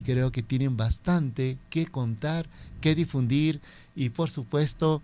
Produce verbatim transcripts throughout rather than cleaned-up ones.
creo que tienen bastante que contar, que difundir y por supuesto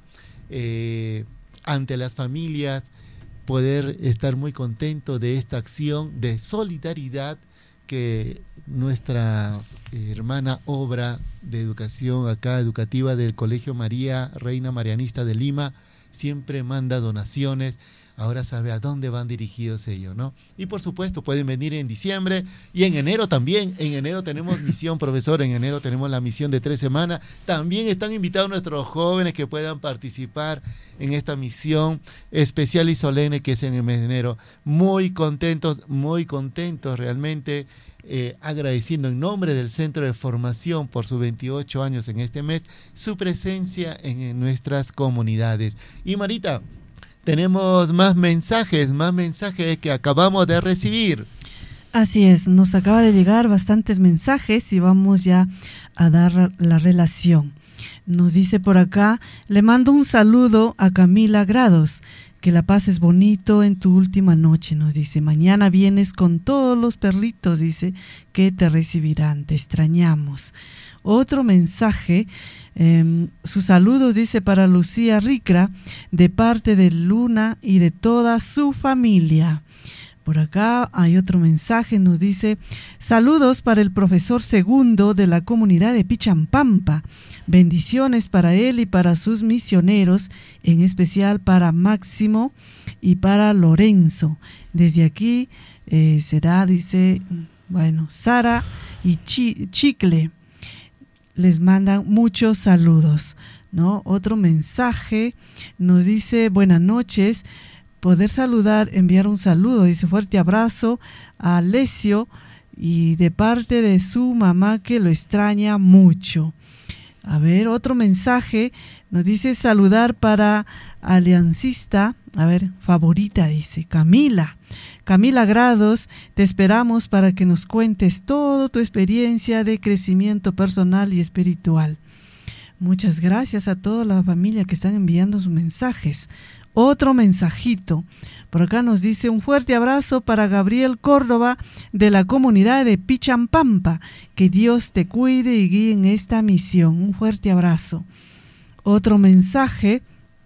eh, ante las familias poder estar muy contento de esta acción de solidaridad que nuestra hermana obra de educación acá educativa del Colegio María Reina Marianista de Lima siempre manda donaciones. Ahora sabe a dónde van dirigidos ellos, ¿no? Y por supuesto pueden venir en diciembre y en enero también. En enero tenemos misión, profesor, en enero tenemos la misión de tres semanas. También están invitados nuestros jóvenes que puedan participar en esta misión especial y solemne que es en el mes de enero. Muy contentos, muy contentos realmente, eh, agradeciendo en nombre del Centro de Formación por sus veintiocho años en este mes, su presencia en, en nuestras comunidades. Y Marita, tenemos más mensajes, más mensajes que acabamos de recibir. Así es, nos acaba de llegar bastantes mensajes y vamos ya a dar la relación. Nos dice por acá, le mando un saludo a Camila Grados, que la pases bonito en tu última noche, nos dice. Mañana vienes con todos los perritos, dice, que te recibirán, te extrañamos. Otro mensaje, eh, sus saludos, dice, para Lucía Ricra, de parte de Luna y de toda su familia. Por acá hay otro mensaje, nos dice, saludos para el profesor segundo de la comunidad de Pichampampa, bendiciones para él y para sus misioneros, en especial para Máximo y para Lorenzo. Desde aquí eh, será, dice, bueno, Sara y Chi- Chicle, les mandan muchos saludos, ¿no? Otro mensaje nos dice, buenas noches, poder saludar, enviar un saludo, dice, fuerte abrazo a Alessio y de parte de su mamá que lo extraña mucho. A ver, otro mensaje nos dice saludar para aliancista, a ver, favorita, dice, Camila. Camila Grados, te esperamos para que nos cuentes toda tu experiencia de crecimiento personal y espiritual. Muchas gracias a toda la familia que están enviando sus mensajes. Otro mensajito, por acá nos dice un fuerte abrazo para Gabriel Córdoba de la comunidad de Pichampampa, que Dios te cuide y guíe en esta misión, un fuerte abrazo. Otro mensaje,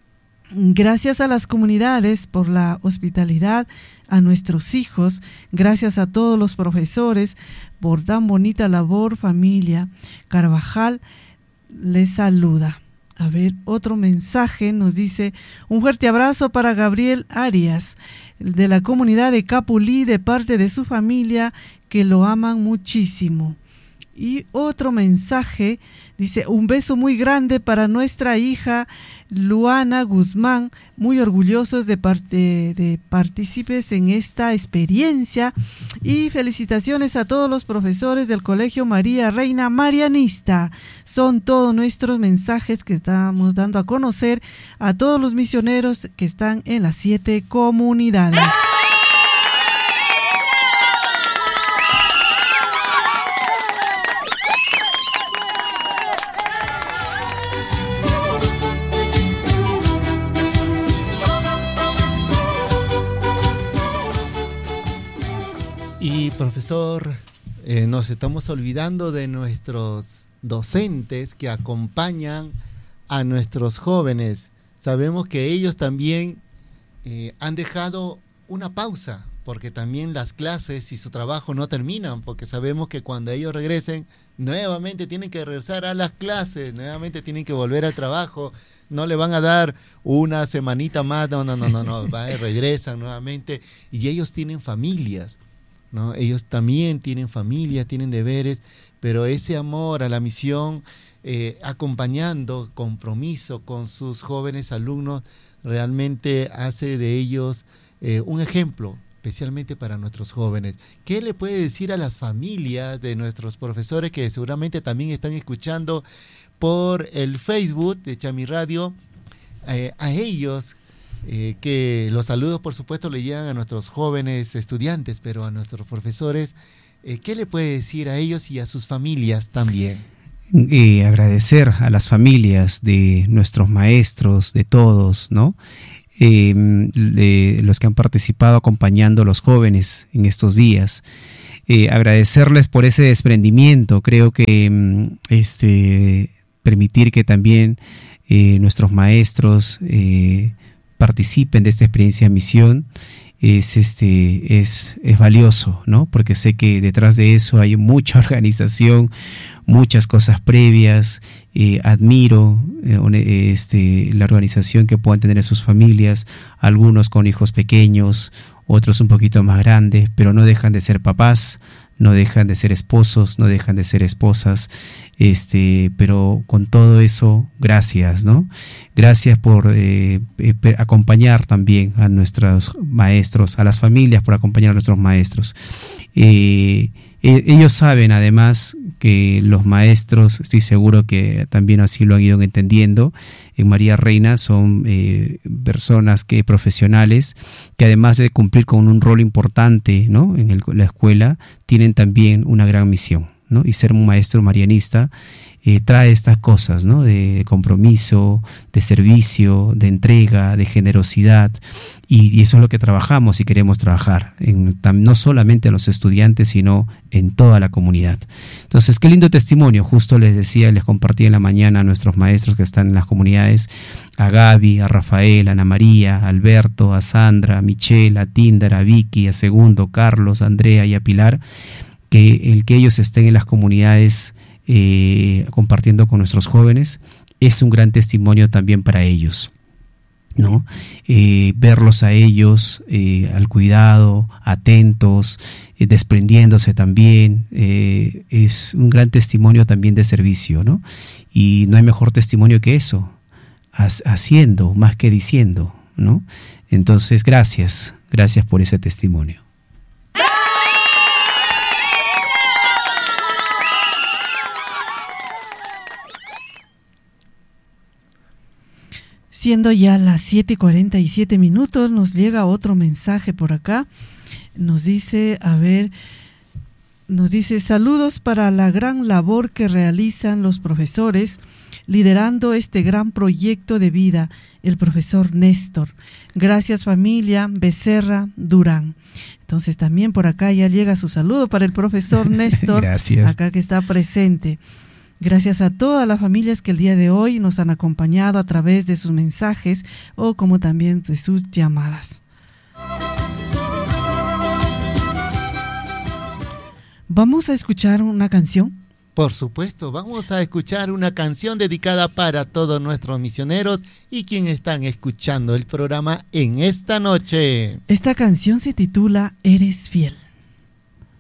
gracias a las comunidades por la hospitalidad a nuestros hijos, gracias a todos los profesores por tan bonita labor, familia. Carvajal les saluda. A ver, otro mensaje nos dice, un fuerte abrazo para Gabriel Arias, de la comunidad de Capulí, de parte de su familia, que lo aman muchísimo. Y otro mensaje, dice, un beso muy grande para nuestra hija Luana Guzmán, muy orgullosos de, parte, de partícipes en esta experiencia, y felicitaciones a todos los profesores del Colegio María Reina Marianista. Son todos nuestros mensajes que estamos dando a conocer a todos los misioneros que están en las siete comunidades. Y profesor, eh, nos estamos olvidando de nuestros docentes que acompañan a nuestros jóvenes. Sabemos que ellos también eh, han dejado una pausa, porque también las clases y su trabajo no terminan, porque sabemos que cuando ellos regresen, nuevamente tienen que regresar a las clases, nuevamente tienen que volver al trabajo. No le van a dar una semanita más, no, no, no, no, no, va, regresan nuevamente, y ellos tienen familias, ¿no? Ellos también tienen familia, tienen deberes, pero ese amor a la misión, eh, acompañando, compromiso con sus jóvenes alumnos, realmente hace de ellos eh, un ejemplo, especialmente para nuestros jóvenes. ¿Qué le puede decir a las familias de nuestros profesores que seguramente también están escuchando por el Facebook de Chami Radio, eh, a ellos? Eh, que los saludos por supuesto le llegan a nuestros jóvenes estudiantes, pero a nuestros profesores, eh, ¿qué le puede decir a ellos y a sus familias también? Y agradecer a las familias de nuestros maestros, de todos, ¿no? Eh, de los que han participado acompañando a los jóvenes en estos días. eh, agradecerles por ese desprendimiento. Creo que este, permitir que también eh, nuestros maestros eh, participen de esta experiencia de misión es este es, es valioso, ¿no? Porque sé que detrás de eso hay mucha organización, muchas cosas previas. Eh, admiro eh, este, la organización que puedan tener en sus familias, algunos con hijos pequeños, otros un poquito más grandes, pero no dejan de ser papás, no dejan de ser esposos, no dejan de ser esposas, este, pero con todo eso, gracias, ¿no? Gracias por eh, eh, acompañar también a nuestros maestros, a las familias por acompañar a nuestros maestros. Eh, eh, ellos saben además que los maestros, estoy seguro que también así lo han ido entendiendo, en María Reina son eh, personas que profesionales que además de cumplir con un rol importante, ¿no?, en el, la escuela, tienen también una gran misión, ¿no? Y ser un maestro marianista eh, trae estas cosas, ¿no?, de compromiso, de servicio, de entrega, de generosidad, y, y eso es lo que trabajamos y queremos trabajar, en, no solamente a los estudiantes, sino en toda la comunidad. Entonces, qué lindo testimonio. Justo les decía, les compartí en la mañana a nuestros maestros que están en las comunidades, a Gaby, a Rafael, a Ana María, a Alberto, a Sandra, a Michelle, a Tinder, a Vicky, a Segundo, Carlos, a Andrea y a Pilar, que el que ellos estén en las comunidades eh, compartiendo con nuestros jóvenes es un gran testimonio también para ellos, ¿no? Eh, verlos a ellos eh, al cuidado, atentos, eh, desprendiéndose también, eh, es un gran testimonio también de servicio, ¿no? Y no hay mejor testimonio que eso, haciendo más que diciendo, ¿no? Entonces, gracias, gracias por ese testimonio. Siendo ya las siete y cuarenta y siete minutos, nos llega otro mensaje por acá. Nos dice, a ver, nos dice, saludos para la gran labor que realizan los profesores liderando este gran proyecto de vida, el profesor Néstor. Gracias, familia Becerra Durán. Entonces también por acá ya llega su saludo para el profesor Néstor. Gracias. Acá que está presente. Gracias a todas las familias que el día de hoy nos han acompañado a través de sus mensajes o como también de sus llamadas. ¿Vamos a escuchar una canción? Por supuesto, vamos a escuchar una canción dedicada para todos nuestros misioneros y quienes están escuchando el programa en esta noche. Esta canción se titula Eres Fiel.